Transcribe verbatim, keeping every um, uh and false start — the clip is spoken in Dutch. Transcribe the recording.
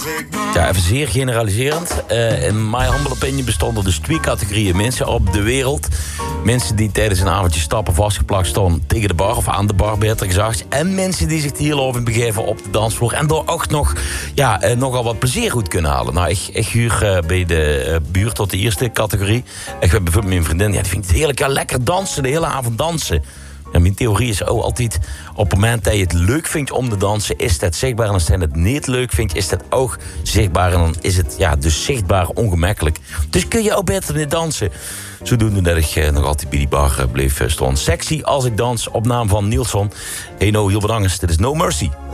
Ja, even zeer generaliserend. Uh, in my humble opinion bestonden dus twee categorieën mensen op de wereld. Mensen die tijdens een avondje stappen vastgeplakt stonden tegen de bar, of aan de bar beter gezegd. En mensen die zich hier lopen begeven op de dansvloer. En door ook nog, ja, uh, nogal wat plezier goed kunnen halen. Nou, ik, ik huur uh, bij de uh, buurt tot de eerste categorie. Ik heb bijvoorbeeld mijn vriendin, ja, die vindt het heerlijk, ja, lekker dansen, de hele avond dansen. Ja, mijn theorie is ook altijd, op het moment dat je het leuk vindt om te dansen, is dat zichtbaar. En als je het niet leuk vindt, is dat ook zichtbaar. En dan is het ja, dus zichtbaar ongemakkelijk. Dus kun je ook beter niet dansen. Zodoende dat ik eh, nog altijd bij die bar eh, bleef uh, staan. Sexy als ik dans, op naam van Nielsen. Hey no, heel bedankt. Dit is No Mercy.